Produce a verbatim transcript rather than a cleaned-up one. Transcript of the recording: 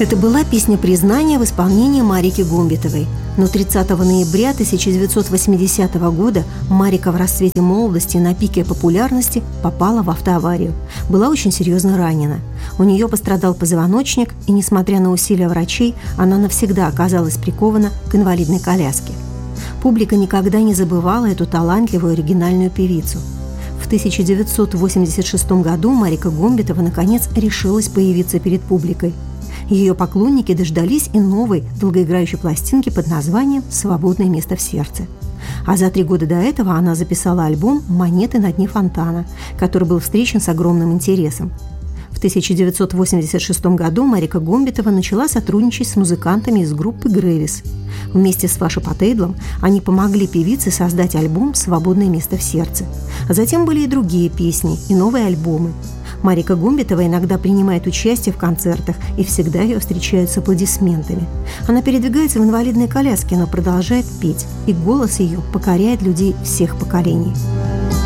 Это была песня признания в исполнении Марики Гумбитовой. Но тридцатого ноября тысяча девятьсот восьмидесятого года Марика в расцвете молодости на пике популярности попала в автоаварию. Была очень серьезно ранена. У нее пострадал позвоночник, и, несмотря на усилия врачей, она навсегда оказалась прикована к инвалидной коляске. Публика никогда не забывала эту талантливую оригинальную певицу. В тысяча девятьсот восемьдесят шестом году Марика Гумбитова наконец решилась появиться перед публикой. Ее поклонники дождались и новой долгоиграющей пластинки под названием «Свободное место в сердце». А за три года до этого она записала альбом «Монеты на дне фонтана», который был встречен с огромным интересом. В тысяча девятьсот восемьдесят шестом году Марика Гумбитова начала сотрудничать с музыкантами из группы «Грэвис». Вместе с Фаши Патейдлом они помогли певице создать альбом «Свободное место в сердце». А затем были и другие песни, и новые альбомы. Марика Гумбитова иногда принимает участие в концертах, и всегда ее встречают с аплодисментами. Она передвигается в инвалидной коляске, но продолжает петь, и голос ее покоряет людей всех поколений.